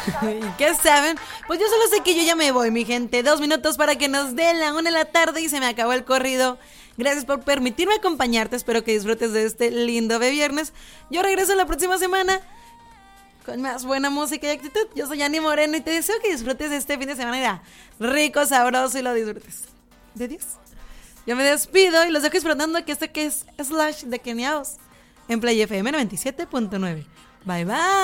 ¿Y qué saben? Pues yo solo sé que yo ya me voy, mi gente. 2 minutos para que nos den la 1 de la tarde y se me acabó el corrido. Gracias por permitirme acompañarte. Espero que disfrutes de este lindo de viernes. Yo regreso la próxima semana con más buena música y actitud. Yo soy Ani Moreno y te deseo que disfrutes de este fin de semana. Mira, rico, sabroso y lo disfrutes. ¿De Dios? Yo me despido y los dejo disfrutando que es Slash de Kenia Oz en Play FM 97.9. Bye bye.